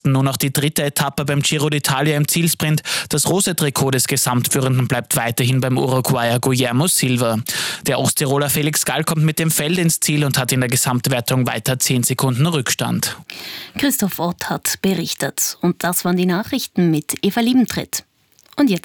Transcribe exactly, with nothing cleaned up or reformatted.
Nur noch die dritte Etappe beim Giro d'Italia im Zielsprint. Das rosa Trikot des Gesamtführenden bleibt weiterhin beim Uruguayer Guillermo Silva. Der Osttiroler Felix Gall kommt mit dem Feld ins Ziel und hat in der Gesamtwertung weiter zehn Sekunden Rückstand. Christoph Ott hat berichtet. Und das waren die Nachrichten mit Eva Liebentritt. Und jetzt